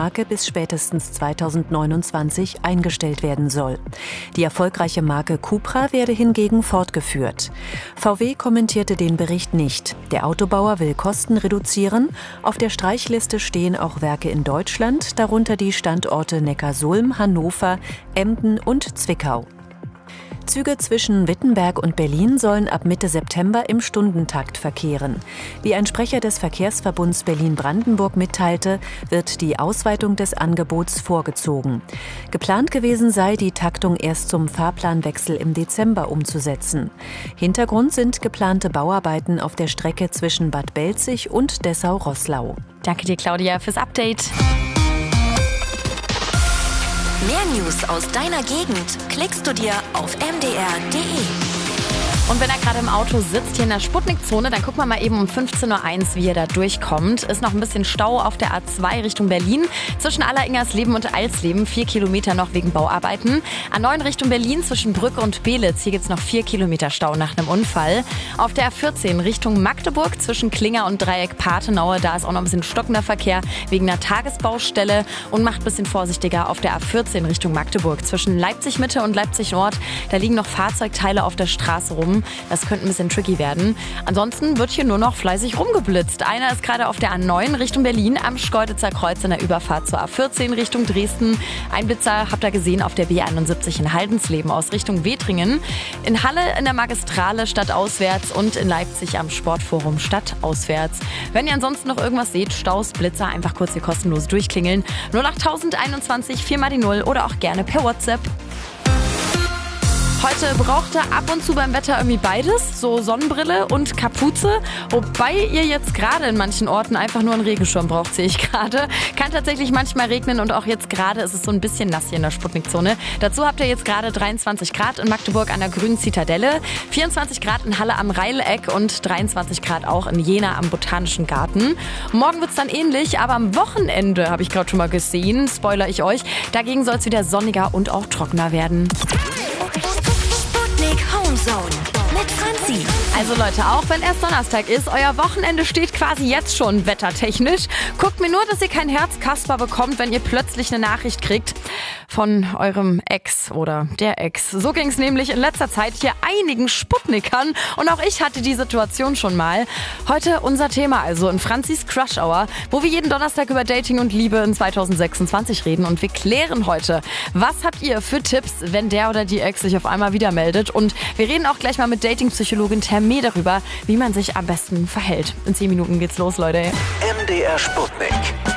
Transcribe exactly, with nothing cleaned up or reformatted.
Marke bis spätestens zweitausendneunundzwanzig eingestellt werden soll. Die erfolgreiche Marke Cupra werde hingegen fortgeführt. V W kommentierte den Bericht nicht. Der Autobauer will Kosten reduzieren. Auf der Streichliste stehen auch Werke in Deutschland, darunter die Standorte Neckarsulm, Hannover, Emden und Zwickau. Züge zwischen Wittenberg und Berlin sollen ab Mitte September im Stundentakt verkehren. Wie ein Sprecher des Verkehrsverbunds Berlin-Brandenburg mitteilte, wird die Ausweitung des Angebots vorgezogen. Geplant gewesen sei, die Taktung erst zum Fahrplanwechsel im Dezember umzusetzen. Hintergrund sind geplante Bauarbeiten auf der Strecke zwischen Bad Belzig und Dessau-Roßlau. Danke dir, Claudia, fürs Update. Mehr News aus deiner Gegend klickst du dir auf m d r punkt d e. Und wenn er gerade im Auto sitzt, hier in der Sputnik-Zone, dann gucken wir mal eben um fünfzehn Uhr eins, wie er da durchkommt. Ist noch ein bisschen Stau auf der A zwei Richtung Berlin. Zwischen Alleringersleben und Alsleben vier Kilometer noch wegen Bauarbeiten. A neun Richtung Berlin zwischen Brücke und Belitz. Hier gibt es noch vier Kilometer Stau nach einem Unfall. Auf der A vierzehn Richtung Magdeburg zwischen Klinger und Dreieck Pathenaue. Da ist auch noch ein bisschen stockender Verkehr wegen einer Tagesbaustelle. Und macht ein bisschen vorsichtiger auf der A vierzehn Richtung Magdeburg. Zwischen Leipzig-Mitte und Leipzig-Nord. Da liegen noch Fahrzeugteile auf der Straße rum. Das könnte ein bisschen tricky werden. Ansonsten wird hier nur noch fleißig rumgeblitzt. Einer ist gerade auf der A neun Richtung Berlin am Schkeuditzer Kreuz in der Überfahrt zur A vierzehn Richtung Dresden. Ein Blitzer habt ihr gesehen auf der B einundsiebzig in Haldensleben aus Richtung Wetringen. In Halle in der Magistrale stadtauswärts und in Leipzig am Sportforum stadtauswärts. Wenn ihr ansonsten noch irgendwas seht, Staus, Blitzer, einfach kurz hier kostenlos durchklingeln. null acht einundzwanzig vier mal die null oder auch gerne per WhatsApp. Heute braucht ihr ab und zu beim Wetter irgendwie beides, so Sonnenbrille und Kapuze. Wobei ihr jetzt gerade in manchen Orten einfach nur einen Regenschirm braucht, sehe ich gerade. Kann tatsächlich manchmal regnen und auch jetzt gerade ist es so ein bisschen nass hier in der Sputnik-Zone. Dazu habt ihr jetzt gerade dreiundzwanzig Grad in Magdeburg an der Grünen Zitadelle, vierundzwanzig Grad in Halle am Reileck und dreiundzwanzig Grad auch in Jena am Botanischen Garten. Morgen wird es dann ähnlich, aber am Wochenende, habe ich gerade schon mal gesehen, spoiler ich euch, dagegen soll es wieder sonniger und auch trockener werden. Sputnik Homezone mit Franzi. Also Leute, auch wenn erst Donnerstag ist, euer Wochenende steht quasi jetzt schon wettertechnisch. Guckt mir nur, dass ihr kein Herzkasper bekommt, wenn ihr plötzlich eine Nachricht kriegt von eurem Ex oder der Ex. So ging es nämlich in letzter Zeit hier einigen Sputnikern und auch ich hatte die Situation schon mal. Heute unser Thema also in Franzis Crush Hour, wo wir jeden Donnerstag über Dating und Liebe in zweitausendsechsundzwanzig reden und wir klären heute, was habt ihr für Tipps, wenn der oder die Ex sich auf einmal wieder meldet, und wir reden auch gleich mal mit Datingpsychologin Terme darüber, wie man sich am besten verhält. In zehn Minuten geht's los, Leute. M D R Sputnik.